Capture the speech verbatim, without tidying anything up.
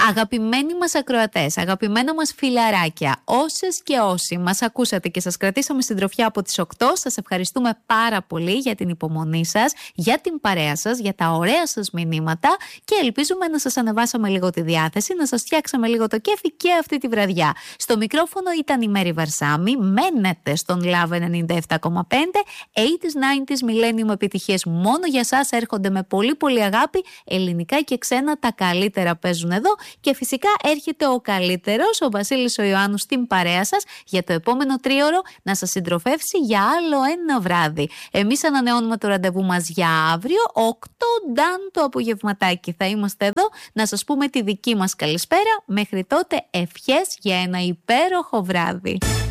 Αγαπημένοι μας ακροατές, αγαπημένα μας φιλαράκια, όσες και όσοι μας ακούσατε και σας κρατήσαμε συντροφιά από τις οκτώ, σας ευχαριστούμε πάρα πολύ για την υπομονή σας, για την παρέα σας, για τα ωραία σας μηνύματα και ελπίζουμε να σας ανεβάσαμε λίγο τη διάθεση, να σας φτιάξαμε λίγο το κέφι και αυτή τη βραδιά. Στο μικρόφωνο ήταν η Μέρη Βαρσάμι, μένετε στον Love ενενήντα επτά κόμμα πέντε, ογδόντα, ενενήντα Millennium επιτυχίες μόνο για σας, έρχονται με πολύ πολύ αγάπη, ελληνικά και ξένα τα καλύτερα παίζουν εδώ. Και φυσικά έρχεται ο καλύτερος, ο Βασίλης ο Ιωάννου, στην παρέα σας για το επόμενο τρίωρο να σας συντροφεύσει για άλλο ένα βράδυ. Εμείς ανανεώνουμε το ραντεβού μας για αύριο, οκτώ νταν το απογευματάκι θα είμαστε εδώ να σας πούμε τη δική μας καλησπέρα. Μέχρι τότε ευχές για ένα υπέροχο βράδυ.